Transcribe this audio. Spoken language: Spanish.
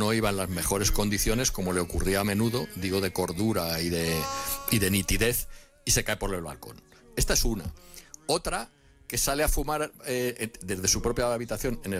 no iba en las mejores condiciones, como le ocurría a menudo, digo, de cordura y de nitidez, y se cae por el balcón. Esta es una. Otra, que sale a fumar desde su propia habitación en el